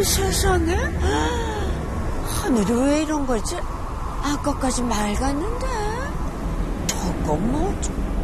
아니 세상에 하늘이 왜 이런 거지? 아까까지 맑았는데 저거 뭐지?